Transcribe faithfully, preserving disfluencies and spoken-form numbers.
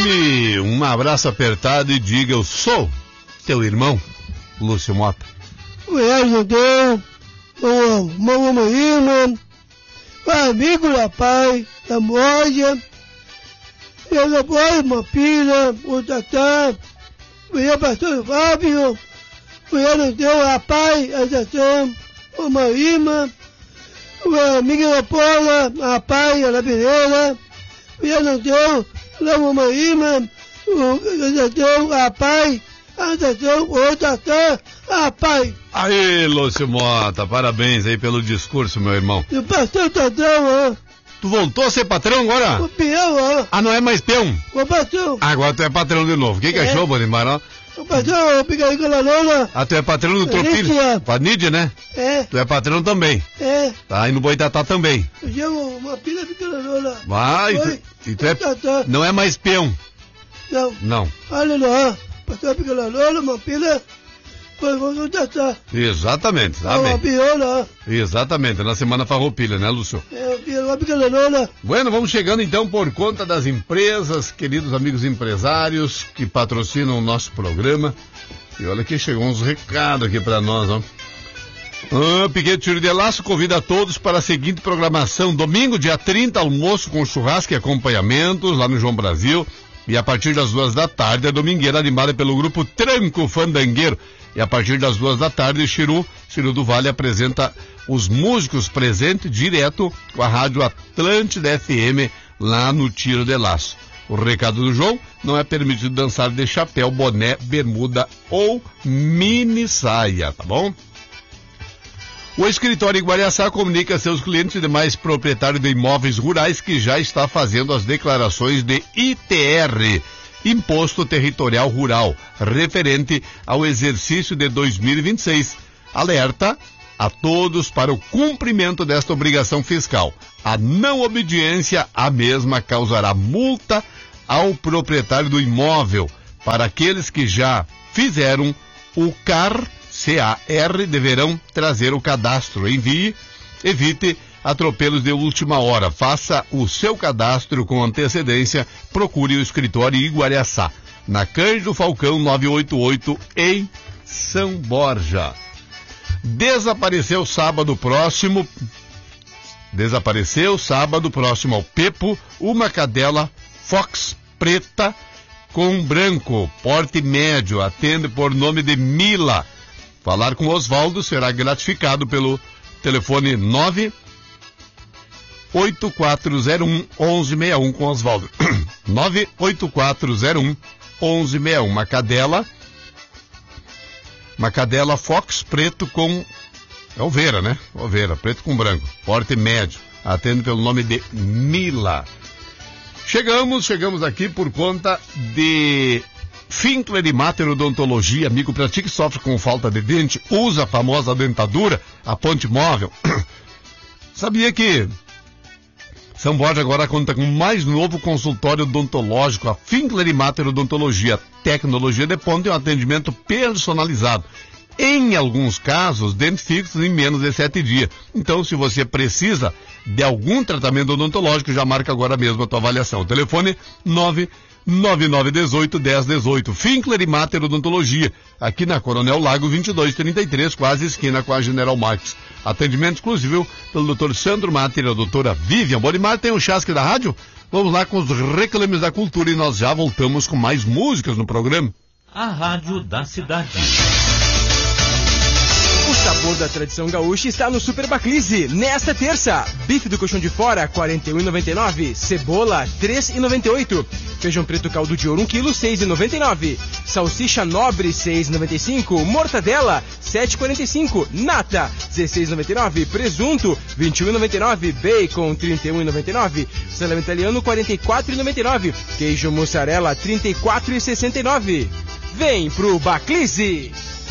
Mande um abraço apertado e diga: eu sou teu irmão, Lúcio Mota. Obrigado, Deus. Mamãe, irmã, amigo da pai, da moja, eu da boa, uma filha, o tatá, o pastor Fábio, o Deus, a pai, a tatá, uma irmã, o amigo da Paula, a pai, a labireira, o Deus, uma irmã, o tatá, a pai, a tatá, o tatá, a pai. Aí, Lúcio Mota, parabéns aí pelo discurso, meu irmão. E o pastor Tadão, ó. Tu voltou a ser patrão agora? O peão, ó. Ah, não é mais peão? O patrão. Agora tu é patrão de novo. O que que É. achou, Bonimar, ó? O patrão, o picareta da Lola. Ah, tu é patrão do Tropilho? Nídia. Com a Nídia, né? É, Tu é patrão também. é. Tá aí no Boitatá também. Eu chamo uma pilha de Lola. Vai, Oi, tu, e tu é... Tatá. Não é mais peão. Não, Não. olha lá. Pastor picareta da Lola, uma pilha. Foi, vamos tratar. Exatamente, tá Uma bem. piola. Exatamente, na semana farroupilha, né, Lúcio? É, uma picareta da Lola. Bueno, vamos chegando então por conta das empresas, queridos amigos empresários que patrocinam o nosso programa. E olha que chegou uns recados aqui pra nós, ó. Ah, Piquete Tiro de Laço convida a todos para a seguinte programação. Domingo, dia trinta, almoço com churrasco e acompanhamentos lá no João Brasil. E a partir das duas da tarde, a domingueira animada pelo grupo Tranco Fandangueiro. E a partir das duas da tarde, Chiru, Chiru do Vale apresenta os músicos presentes direto com a Rádio Atlântida F M lá no Tiro de Laço. O recado do João: não é permitido dançar de chapéu, boné, bermuda ou mini saia, tá bom? O escritório Iguaraçá comunica a seus clientes e demais proprietários de imóveis rurais que já está fazendo as declarações de I T R, Imposto Territorial Rural, referente ao exercício de dois mil e vinte e seis. Alerta a todos para o cumprimento desta obrigação fiscal. A não obediência à mesma causará multa ao proprietário do imóvel. Para aqueles que já fizeram o C A R, C A R, deverão trazer o cadastro. Envie, evite atropelos de última hora. Faça o seu cadastro com antecedência. Procure o escritório Iguaraçá, na Cândido Falcão novecentos e oitenta e oito, em São Borja. Desapareceu sábado próximo, desapareceu sábado próximo ao Pepo, uma cadela Fox preta com branco, porte médio, atende por nome de Mila. Falar com Osvaldo será gratificado pelo telefone nove oito quatro zero um, onze sessenta e um com Osvaldo. nove oito quatro zero um, onze sessenta e um. Uma cadela, uma cadela Fox preto com... É oveira, né? Oveira, preto com branco. Porte médio. Atende pelo nome de Mila. Chegamos, chegamos aqui por conta de... Finkler e Mater Odontologia, amigo pra ti que sofre com falta de dente, usa a famosa dentadura, a ponte móvel. Sabia que São Borja agora conta com o mais novo consultório odontológico, a Finkler e Mater Odontologia, tecnologia de ponta e um atendimento personalizado. Em alguns casos, dentes fixos em menos de sete dias. Então, se você precisa de algum tratamento odontológico, já marca agora mesmo a tua avaliação. O telefone nove nove nove um oito, um zero um oito. Finkler e Mater Odontologia, aqui na Coronel Lago vinte e dois trinta e três, quase esquina com a General Marques. Atendimento exclusivo pelo doutor Sandro Mater e a doutora Vivian Bonimar. Tem o chasque da rádio? Vamos lá com os reclames da cultura e nós já voltamos com mais músicas no programa. A Rádio da Cidade. O sabor da tradição gaúcha está no Super Baclise. Nesta terça, bife do colchão de fora, quarenta e um reais e noventa e nove centavos. Cebola, três reais e noventa e oito centavos. Feijão preto caldo de ouro, um quilo, seis reais e noventa e nove centavos. Salsicha nobre, seis reais e noventa e cinco centavos. Mortadela, sete reais e quarenta e cinco centavos. Nata, dezesseis reais e noventa e nove centavos. Presunto, vinte e um reais e noventa e nove centavos. Bacon, trinta e um reais e noventa e nove centavos. Salame italiano, quarenta e quatro reais e noventa e nove centavos. Queijo mussarela, trinta e quatro reais e sessenta e nove centavos. Vem pro Baclise!